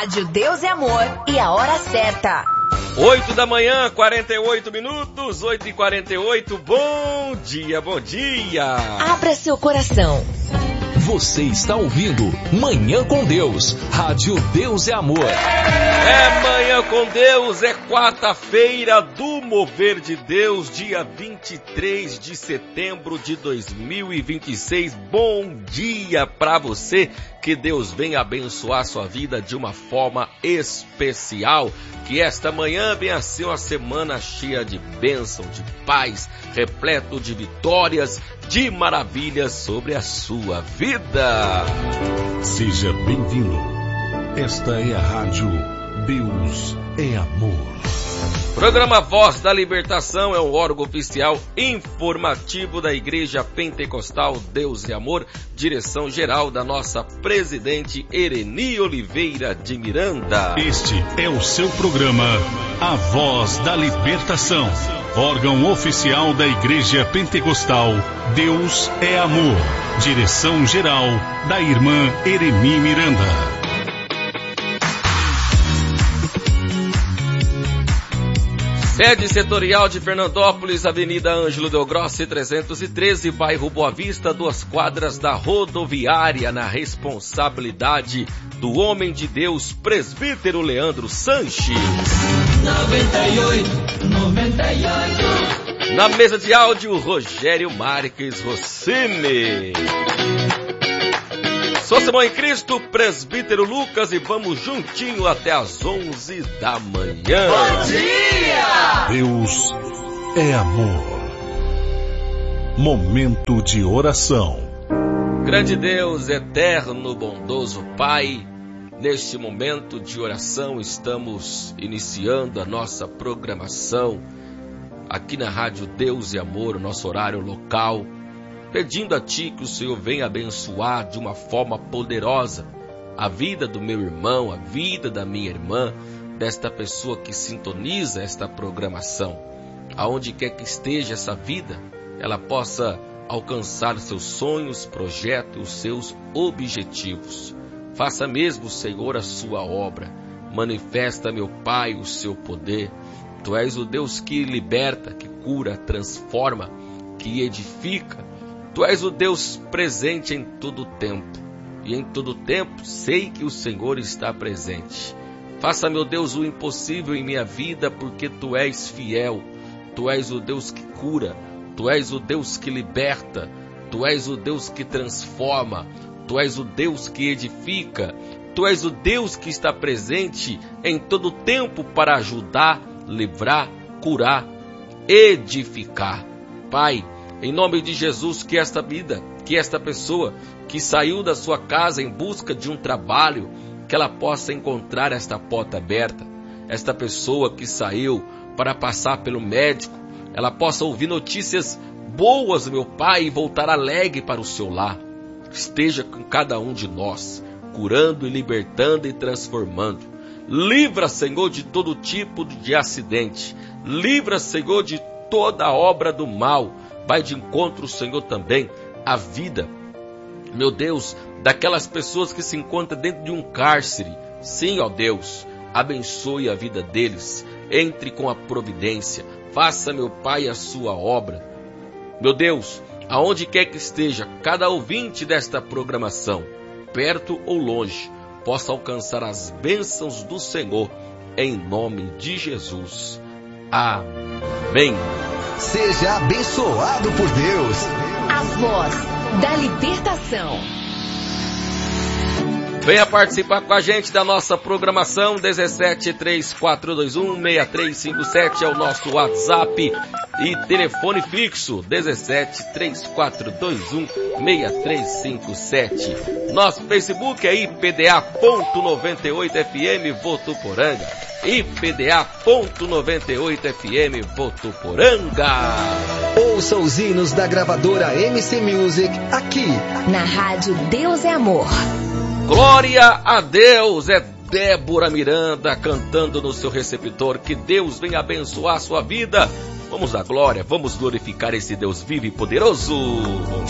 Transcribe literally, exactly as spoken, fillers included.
Rádio Deus é Amor e a hora certa. oito da manhã, quarenta e oito minutos, oito e quarenta e oito. Bom dia, bom dia. Abra seu coração. Você está ouvindo Manhã com Deus, Rádio Deus é Amor. É Manhã com Deus, é quarta-feira do Mover de Deus, dia vinte e três de setembro de dois mil e vinte e seis. Bom dia para você, que Deus venha abençoar sua vida de uma forma especial. Que esta manhã venha ser uma semana cheia de bênção, de paz, repleto de vitórias, de maravilhas sobre a sua vida. Seja bem-vindo. Esta é a Rádio Deus é Amor. Programa Voz da Libertação é um órgão oficial informativo da Igreja Pentecostal Deus é Amor, direção geral da nossa presidente Ereni Oliveira de Miranda. Este é o seu programa, A Voz da Libertação, órgão oficial da Igreja Pentecostal Deus é Amor, direção geral da irmã Ereni Miranda. Sede setorial de Fernandópolis, Avenida Ângelo Del Grossi, trezentos e treze, bairro Boa Vista, duas quadras da rodoviária, na responsabilidade do homem de Deus, presbítero Leandro Sanches. noventa e oito, noventa e oito. Na mesa de áudio, Rogério Marques Rossini. Sou Simão em Cristo, presbítero Lucas, e vamos juntinho até as onze da manhã. Bom dia! Deus é amor. Momento de oração. Grande Deus, eterno, bondoso Pai, neste momento de oração estamos iniciando a nossa programação aqui na Rádio Deus e Amor, nosso horário local, pedindo a Ti que o Senhor venha abençoar de uma forma poderosa a vida do meu irmão, a vida da minha irmã, desta pessoa que sintoniza esta programação. Aonde quer que esteja essa vida, ela possa alcançar seus sonhos, projetos, seus objetivos. Faça mesmo, Senhor, a sua obra. Manifesta, meu Pai, o seu poder. Tu és o Deus que liberta, que cura, transforma, que edifica. Tu és o Deus presente em todo o tempo, e em todo o tempo sei que o Senhor está presente. Faça, meu Deus, o impossível em minha vida, porque Tu és fiel. Tu és o Deus que cura, Tu és o Deus que liberta, Tu és o Deus que transforma, Tu és o Deus que edifica, Tu és o Deus que está presente em todo o tempo para ajudar, livrar, curar, edificar. Pai, em nome de Jesus, que esta vida, que esta pessoa que saiu da sua casa em busca de um trabalho, que ela possa encontrar esta porta aberta. Esta pessoa que saiu para passar pelo médico, ela possa ouvir notícias boas, meu Pai, e voltar alegre para o seu lar. Esteja com cada um de nós, curando e libertando e transformando. Livra, Senhor, de todo tipo de acidente. Livra, Senhor, de toda obra do mal. Vai de encontro, Senhor, também a vida, meu Deus, daquelas pessoas que se encontram dentro de um cárcere. Sim, ó Deus, abençoe a vida deles. Entre com a providência. Faça, meu Pai, a sua obra. Meu Deus, aonde quer que esteja cada ouvinte desta programação, perto ou longe, possa alcançar as bênçãos do Senhor, em nome de Jesus. Amém. Seja abençoado por Deus. A Voz da Libertação. Venha participar com a gente da nossa programação. Dezessete, três quatro dois um, seis três cinco sete é o nosso WhatsApp e telefone fixo. Dezessete, três quatro dois um, seis três cinco sete. Nosso Facebook é I P D A ponto noventa e oito F M Votuporanga. I P D A ponto noventa e oito F M Votuporanga. Ouça os hinos da gravadora M C Music aqui na Rádio Deus é Amor. Glória a Deus, é Débora Miranda cantando no seu receptor. Que Deus venha abençoar a sua vida. Vamos dar glória, vamos glorificar esse Deus vivo e poderoso.